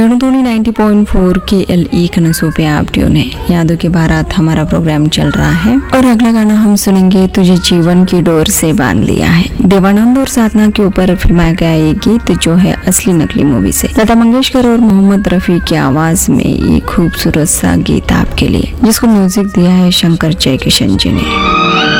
रणधोनी 90.4 KLE कनसों पे आप tune है। यादों के बारात हमारा प्रोग्राम चल रहा है और अगला गाना हम सुनेंगे तुझे जीवन की डोर से बांध लिया है। देवानंद और साधना के ऊपर फिल्माया गया ये गीत जो है असली नकली मूवी से। लता मंगेशकर और मोहम्मद रफी की आवाज में ये खूबसूरत सा गीत आपके लिए, जिसको म्यूजिक दिया है शंकर जयकिशन जी ने।